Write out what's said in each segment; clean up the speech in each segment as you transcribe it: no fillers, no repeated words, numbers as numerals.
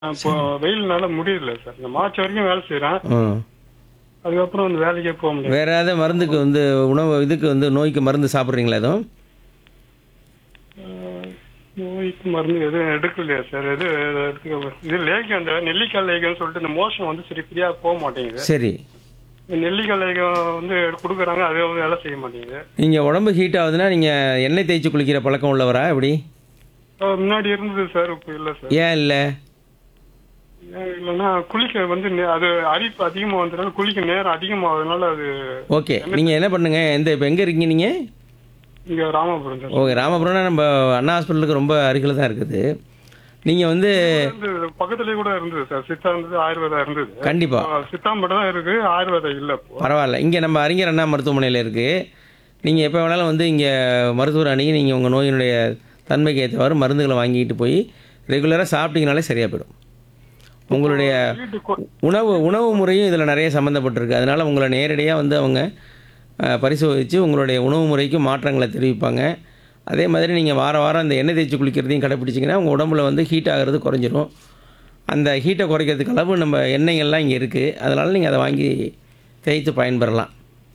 இப்போ வெயில்னால முடியல சார். இந்த மார்ச் வரைக்கும் வேலை செய்றேன். ம். அதுக்கப்புறம் வந்து வேலைக்கே போக முடியல. வேற ஏதாவது மருந்துக்கு வந்து உணவு இதுக்கு வந்து நோய்க்கு மருந்து சாப்பிட்றீங்களா எதுவும்? நோய்க்கு மருந்து எதுவும் எடுக்கலையா சார்? இது லேகியம், அந்த நெல்லிக்காய் லேகியம்னு சொல்லிட்டு இந்த மோஷன் வந்து சரி ஃப்ரீயா போக மாட்டேங்குது. சரி. இந்த நெல்லிக்காய் லேகியம் வந்து கொடுக்குறாங்க, அது வந்து வேலை செய்ய மாட்டேங்குது. நீங்கள் உடம்பு ஹீட் ஆகுதுன்னா நீங்கள் எண்ணெய் தேய்ச்சி குளிக்கிற பழக்கம் உள்ளவரா எப்படி? முன்னாடி இருந்தது சார், இப்போ இல்லை சார். ஏன் இல்லை? ஏன் இல்லைன்னா குளிக்க வந்து அது அரிப்பு அதிகமாக வந்ததுனால குளிக்க நேரம் அதிகமாகிறதுனால அது. ஓகே, நீங்கள் என்ன பண்ணுங்க, இப்போ எங்கே இருக்கீங்க நீங்கள்? இங்கே ராமபுரம் சார். ஓகே, ராமபுரம்னா நம்ம அண்ணா ஹாஸ்பிட்டலுக்கு ரொம்ப அருகில் தான் இருக்குது. நீங்கள் வந்து பக்கத்துலேயே கூட இருந்தது சார். சித்தா இருந்தது, ஆயுர்வேதா இருந்தது. கண்டிப்பாக சித்தா மட்டும் தான் இருக்கு, ஆயுர்வேதா இல்லை இப்போ. பரவாயில்ல. இங்கே நம்ம அறிஞர் அண்ணா மருத்துவமனையில் இருக்குது. நீங்கள் எப்போ வேணாலும் வந்து இங்கே மருத்துவர் அணுகி நீங்கள் உங்கள் நோயினுடைய தன்மைக்கு ஏற்றவாறு மருந்துகளை வாங்கிட்டு போய் ரெகுலராக சாப்பிட்டீங்கனாலே சரியாக போயிடும். உங்களுடைய உணவு முறையும் இதில் நிறைய சம்மந்தப்பட்டிருக்கு. அதனால் உங்களை நேரடியாக வந்து அவங்க பரிசோதித்து உங்களுடைய உணவு முறைக்கு மாற்றங்களை தெரிவிப்பாங்க. அதே மாதிரி நீங்கள் வாரம் அந்த எண்ணெய் தேய்ச்சி குளிக்கிறதையும் கடைப்பிடிச்சிங்கன்னா உங்கள் உடம்புல வந்து ஹீட் ஆகிறது குறைஞ்சிரும். அந்த ஹீட்டை குறைக்கிறதுக்கு அளவு நம்ம எண்ணெய்கள்லாம் இங்கே இருக்குது. அதனால் நீங்கள் அதை வாங்கி தேய்த்து பயன்பெறலாம்.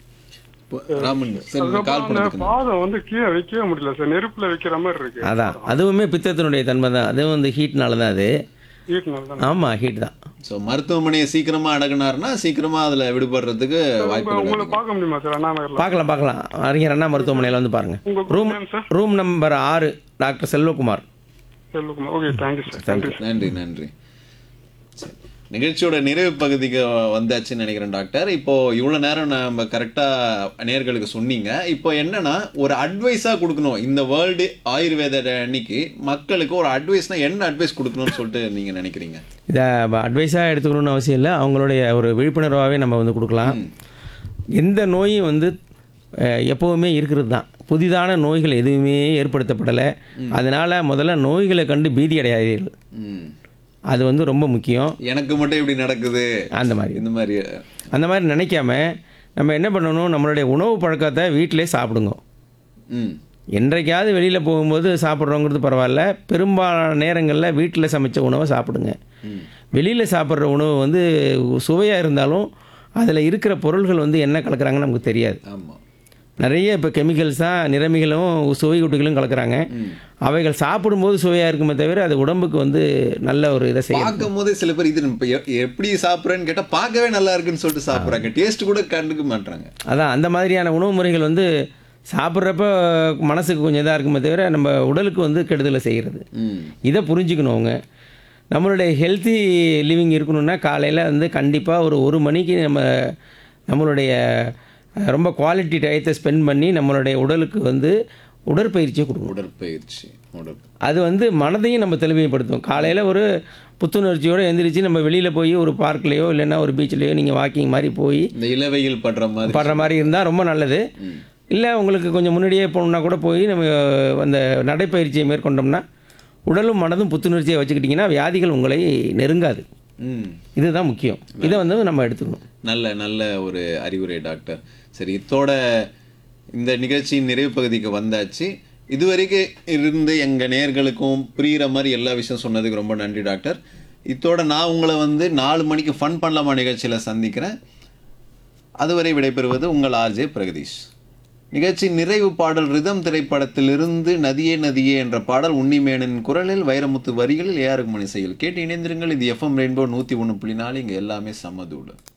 ராமன் சார், கால் அந்த பண்ணுங்க. பாதம் வந்து கீழே வைக்கவே முடியல சார். நெருப்புல வைக்கிற மாதிரி இருக்கு. அதான் அதுவுமே பித்தத்தினுடைய தன்மை தான். அதுவும் வந்து ஹீட்னால தான் அது. வீட்டுனால தான். ஆமாம், ஹீட் தான். ஸோ மருத்துவமனையை சீக்கிரமா அடக்குனாருன்னா சீக்கிரமா அதுல விடுபடுறதுக்கு வாய்ப்பு உங்களை இருக்கு. பார்க்க முடியுமா சார் அண்ணா நகர்ல? பார்க்கலாம். அறிஞர் அண்ணா மருத்துவமனையில் வந்து பாருங்கள். உங்க room name sir? Room number 6, doctor Selvakumar. Selvakumar. Okay, thank you sir. Thank you. நன்றி. சரி, நிகழ்ச்சியோட நிறைவு பகுதிக்கு வந்தாச்சுன்னு நினைக்கிறேன் டாக்டர். இப்போ இவ்வளவு நேரம் நம்ம கரெக்டா நேயர்களுக்கு சொன்னீங்க. இப்போ என்னன்னா ஒரு அட்வைஸா கொடுக்கணும், இந்த வேர்ல்டு ஆயுர்வேத அன்னைக்கு மக்களுக்கு ஒரு அட்வைஸ்னா என்ன அட்வைஸ் கொடுக்கணும்னு சொல்லிட்டு நீங்க நினைக்கிறீங்க? இதை அட்வைஸாக எடுத்துக்கணும்னு அவசியம் இல்லை. அவங்களுடைய ஒரு விழிப்புணர்வாகவே நம்ம வந்து கொடுக்கலாம். எந்த நோயும் வந்து எப்போவுமே இருக்கிறது தான். புதிதான நோய்கள் எதுவுமே ஏற்படுத்தப்படலை. அதனால் முதல்ல நோய்களை கண்டு பீதி அடையாதீர்கள். அது வந்து ரொம்ப முக்கியம். எனக்கு மட்டும் இப்படி நடக்குது அந்த மாதிரி இந்த மாதிரி நினைக்காம நம்ம என்ன பண்ணணும், நம்மளுடைய உணவு பழக்கத்தை வீட்டிலே சாப்பிடுங்க. என்றைக்காவது வெளியில் போகும்போது சாப்பிட்றோங்கிறது பரவாயில்ல. பெரும்பாலான நேரங்களில் வீட்டில் சமைச்ச உணவை சாப்பிடுங்க. வெளியில் சாப்பிட்ற உணவு வந்து சுவையாக இருந்தாலும் அதில் இருக்கிற பொருள்கள் வந்து என்ன கலக்கிறாங்கன்னு நமக்கு தெரியாது. ஆமாம், நிறைய இப்போ கெமிக்கல்ஸ் தான், நிறமிகளும் சுவை கூட்டிகளும் கலக்கிறாங்க. அவைகள் சாப்பிடும்போது சுவையாக இருக்குமே தவிர அது உடம்புக்கு வந்து நல்ல ஒரு இதை செய்யும். பார்க்கும் போதே சில பேர் இது எப்படி சாப்பிட்றேன்னு கேட்டால் பார்க்கவே நல்லா இருக்குன்னு சொல்லிட்டு சாப்பிட்றாங்க. டேஸ்ட் கூட கண்டுக்க மாட்டாங்க. அதான் அந்த மாதிரியான உணவு முறைகள் வந்து சாப்பிட்றப்ப மனசுக்கு கொஞ்சம் இதாக இருக்குமே தவிர நம்ம உடலுக்கு வந்து கெடுதலை செய்கிறது. இதை புரிஞ்சுக்கணும் அவங்க. நம்மளுடைய ஹெல்த்தி லிவிங் இருக்கணும்னா காலையில் வந்து கண்டிப்பாக ஒரு மணிக்கு நம்மளுடைய ரொம்ப குவாலிட்டி டயத்தை ஸ்பெண்ட் பண்ணி நம்மளுடைய உடலுக்கு வந்து உடற்பயிற்சியை கொடுக்கணும். அது வந்து மனதையும் நம்ம தெளிவுபடுத்தும். காலையில் ஒரு புத்துணர்ச்சியோடு எழுந்திரிச்சு நம்ம வெளியில் போய் ஒரு பார்க்லேயோ இல்லைன்னா ஒரு பீச்லேயோ நீங்கள் வாக்கிங் மாதிரி போய் இந்த இளவையில் படுற மாதிரி இருந்தால் ரொம்ப நல்லது. இல்லை உங்களுக்கு கொஞ்சம் முன்னாடியே போகணுன்னா கூட போய் நம்ம அந்த நடைப்பயிற்சியை மேற்கொண்டோம்னா உடலும் மனதும் புத்துணர்ச்சியை வச்சுக்கிட்டிங்கன்னா வியாதிகள் உங்களை நெருங்காது. இதுதான் முக்கியம். இதை வந்து நம்ம எடுத்துக்கணும். நல்ல ஒரு அறிவுரை டாக்டர். சரி, இத்தோட இந்த நிகழ்ச்சியின் நிறைவு பகுதிக்கு வந்தாச்சு. இதுவரைக்கும் இருந்து எங்கள் நேயர்களுக்கும் புரிகிற மாதிரி எல்லா விஷயம் சொன்னதுக்கு ரொம்ப நன்றி டாக்டர். இத்தோட நான் உங்களை வந்து 4 மணிக்கு ஃபன் பண்ணலாமா நிகழ்ச்சியில் சந்திக்கிறேன். அதுவரை விடைபெறுவது உங்கள் ஆர்ஜே பிரகதீஷ். நிகழ்ச்சி நிறைவு பாடல் ரிதம் திரைப்படத்திலிருந்து நதியே நதியே என்ற பாடல் உன்னிமேனின் குரலில், வைரமுத்து வரிகளில், ஏஆர் ரகுமான் இசையில் கேட்டு இணைந்திருங்கள். இது FM ரெயின்போ 101.4. இங்கே எல்லாமே சமதூடு.